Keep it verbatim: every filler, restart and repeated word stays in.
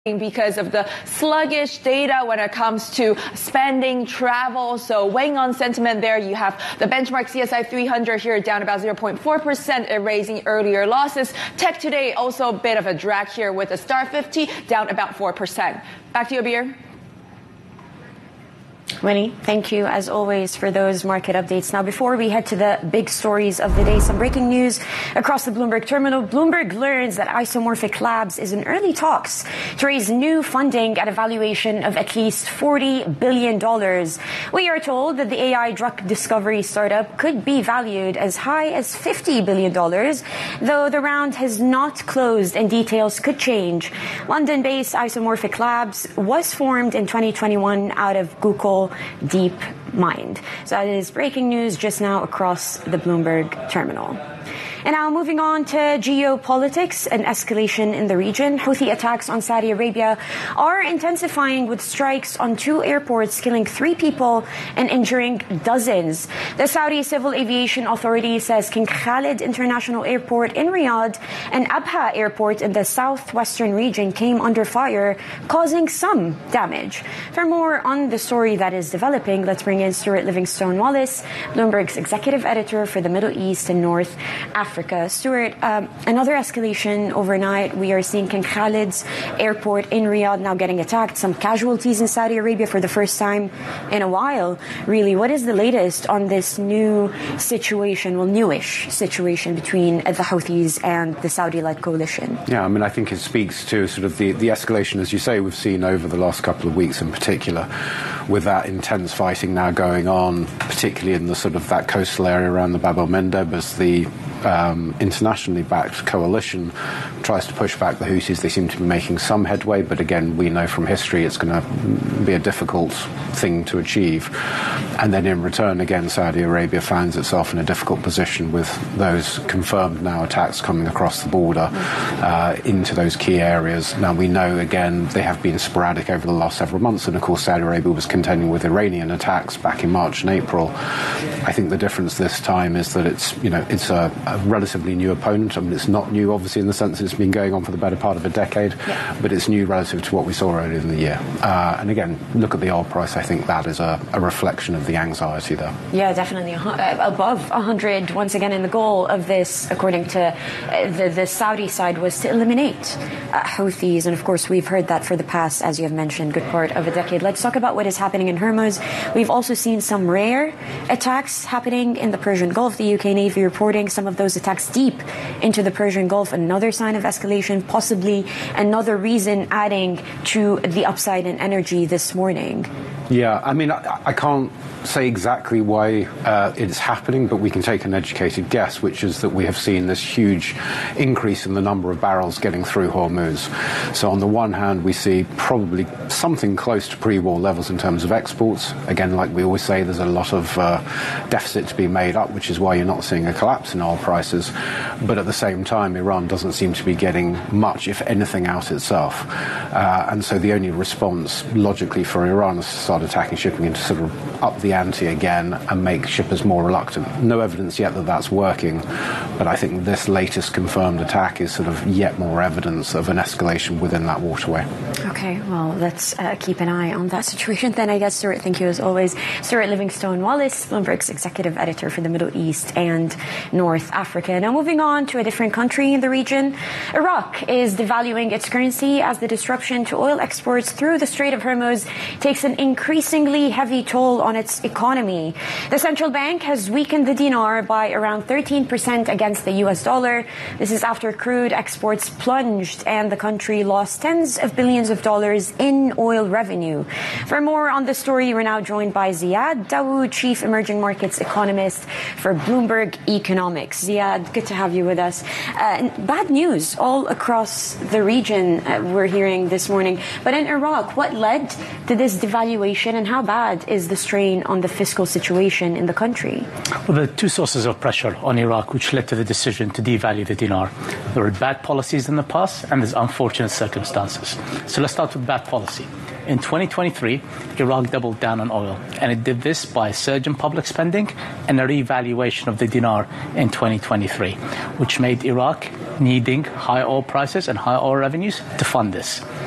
because of the sluggish data when it comes to spending, travel. So weighing on sentiment there, you have the benchmark C S I three hundred here down about zero point four percent, erasing earlier losses. Tech today also a bit of a drag here with the Star fifty down about four percent. Back to you, Abir. Winnie, thank you as always for those market updates. Now, before we head to the big stories of the day, some breaking news across the Bloomberg terminal. Bloomberg learns that Isomorphic Labs is in early talks to raise new funding at a valuation of at least forty billion dollars. We are told that the A I drug discovery startup could be valued as high as fifty billion dollars, though the round has not closed and details could change. London-based Isomorphic Labs was formed in twenty twenty-one out of Google DeepMind. So that is breaking news just now across the Bloomberg terminal. And now moving on to geopolitics and escalation in the region. Houthi attacks on Saudi Arabia are intensifying with strikes on two airports, killing three people and injuring dozens. The Saudi Civil Aviation Authority says King Khalid International Airport in Riyadh and Abha Airport in the southwestern region came under fire, causing some damage. For more on the story that is developing, let's bring in Stuart Livingstone-Wallace, Bloomberg's executive editor for the Middle East and North Africa. Africa. Stuart, um, another escalation overnight. We are seeing King Khalid's airport in Riyadh now getting attacked. Some casualties in Saudi Arabia for the first time in a while. Really, what is the latest on this new situation, well, newish situation between the Houthis and the Saudi-led coalition? Yeah, I mean, I think it speaks to sort of the, the escalation, as you say, we've seen over the last couple of weeks in particular, with that intense fighting now going on, particularly in the sort of that coastal area around the Bab el-Mandeb, as the Um, internationally backed coalition tries to push back the Houthis. They seem to be making some headway, but again, we know from history it's going to be a difficult thing to achieve. And then in return, again, Saudi Arabia finds itself in a difficult position with those confirmed now attacks coming across the border uh, into those key areas. Now, we know, again, they have been sporadic over the last several months, and of course, Saudi Arabia was contending with Iranian attacks back in March and April. I think the difference this time is that it's, you know, it's a a relatively new opponent. I mean, it's not new, obviously, in the sense it's been going on for the better part of a decade, yeah. but it's new relative to what we saw earlier in the year. Uh, and again, look at the oil price. I think that is a, a reflection of the anxiety there. Yeah, definitely. Above one hundred, once again, and the goal of this, according to the, the Saudi side, was to eliminate uh, Houthis. And of course, we've heard that for the past, as you have mentioned, good part of a decade. Let's talk about what is happening in Hormuz. We've also seen some rare attacks happening in the Persian Gulf. The U K Navy reporting some of those attacks deep into the Persian Gulf. Another sign of escalation, possibly another reason adding to the upside in energy this morning. Yeah, I mean, I, I can't say exactly why uh, it's happening, but we can take an educated guess, which is that we have seen this huge increase in the number of barrels getting through Hormuz. So on the one hand, we see probably something close to pre-war levels in terms of exports. Again, like we always say, there's a lot of uh, deficit to be made up, which is why you're not seeing a collapse in oil prices. But at the same time, Iran doesn't seem to be getting much, if anything, out itself. Uh, and so the only response, logically, for Iran is to start attacking shipping and to sort of up the ante again and make shippers more reluctant. No evidence yet that that's working, but I think this latest confirmed attack is sort of yet more evidence of an escalation within that waterway. Okay, well, let's uh, keep an eye on that situation then, I guess. Stuart, thank you as always. Stuart Livingstone-Wallace, Bloomberg's executive editor for the Middle East and North Africa. Now moving on to a different country in the region. Iraq is devaluing its currency as the disruption to oil exports through the Strait of Hormuz takes an increasingly heavy toll on its economy. The central bank has weakened the dinar by around thirteen percent against the U S dollar. This is after crude exports plunged and the country lost tens of billions of dollars in oil revenue. For more on the story, we're now joined by Ziad Dawood, Chief Emerging Markets Economist for Bloomberg Economics. Ziad, good to have you with us. Uh, bad news all across the region uh, we're hearing this morning. But in Iraq, what led to this devaluation and how bad is the strain on the fiscal situation in the country? Well, there are two sources of pressure on Iraq which led to the decision to devalue the dinar. There were bad policies in the past and there's unfortunate circumstances. So let's start with bad policy. In twenty twenty-three, Iraq doubled down on oil, and it did this by a surge in public spending and a revaluation of the dinar in twenty twenty-three, which made Iraq needing high oil prices and high oil revenues to fund this.